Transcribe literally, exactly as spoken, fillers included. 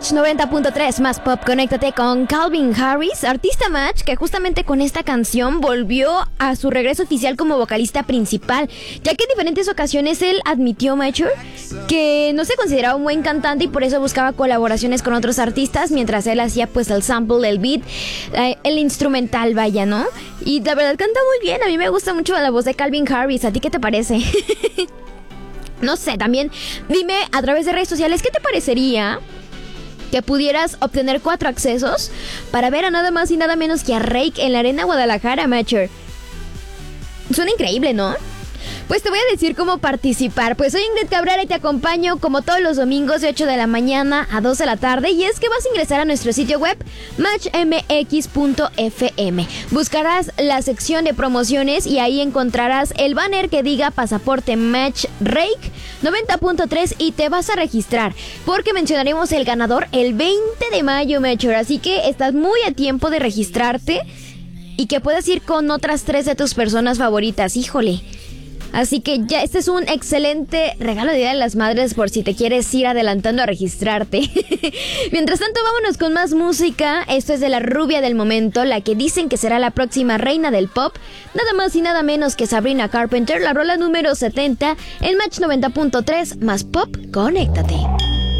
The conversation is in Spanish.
Match noventa punto tres más pop, conéctate con Calvin Harris, artista Match que justamente con esta canción volvió a su regreso oficial como vocalista principal, ya que en diferentes ocasiones él admitió, Matcher, que no se consideraba un buen cantante y por eso buscaba colaboraciones con otros artistas mientras él hacía pues el sample, el beat, eh, el instrumental, vaya, ¿no? Y la verdad canta muy bien, a mí me gusta mucho la voz de Calvin Harris, ¿a ti qué te parece? No sé, también dime a través de redes sociales qué te parecería que pudieras obtener cuatro accesos para ver a nada más y nada menos que a Reik en la Arena Guadalajara, Matcher. Suena increíble, ¿no? Pues te voy a decir cómo participar. Pues soy Ingrid Cabrera y te acompaño como todos los domingos de ocho de la mañana a dos de la tarde. Y es que vas a ingresar a nuestro sitio web match m x punto f m. Buscarás la sección de promociones y ahí encontrarás el banner que diga Pasaporte Match Reik noventa punto tres y te vas a registrar porque mencionaremos el ganador el veinte de mayo, Matcher. Así que estás muy a tiempo de registrarte y que puedas ir con otras tres de tus personas favoritas. Híjole. Así que ya este es un excelente regalo de Día de las Madres por si te quieres ir adelantando a registrarte. Mientras tanto, vámonos con más música. Esto es de la rubia del momento, la que dicen que será la próxima reina del pop. Nada más y nada menos que Sabrina Carpenter, la rola número setenta, en Match noventa punto tres más pop, conéctate.